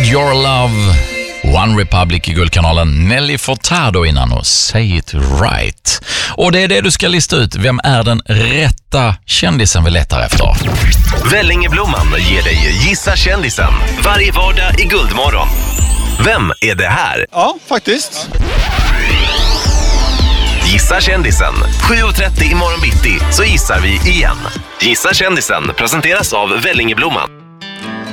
Your Love, One Republic i Guldkanalen, Nelly Furtado innan och Say It Right. Och det är det du ska lista ut. Vem är den rätta kändisen vi letar efter? Vellingeblomman ger dig Gissa kändisen varje vardag i Guldmorgon. Vem är det här? Ja, faktiskt. Gissa kändisen. 7:30 imorgon bitti så gissar vi igen. Gissa kändisen presenteras av Vellingeblomman.